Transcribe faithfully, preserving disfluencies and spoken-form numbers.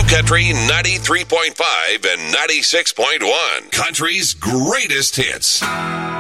Country ninety-three point five and ninety-six point one. Country's greatest hits.